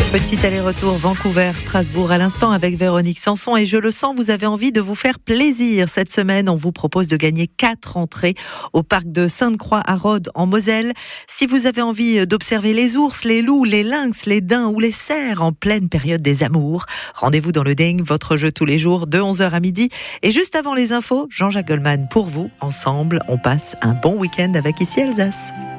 Petit aller-retour Vancouver-Strasbourg à l'instant avec Véronique Sanson et je le sens, vous avez envie de vous faire plaisir. Cette semaine, on vous propose de gagner 4 entrées au parc de Sainte-Croix à Rhodes en Moselle. Si vous avez envie d'observer les ours, les loups, les lynx, les daims ou les cerfs en pleine période des amours, rendez-vous dans le Ding, votre jeu tous les jours de 11h à midi. Et juste avant les infos, Jean-Jacques Goldman pour vous. Ensemble, on passe un bon week-end avec Ici Alsace.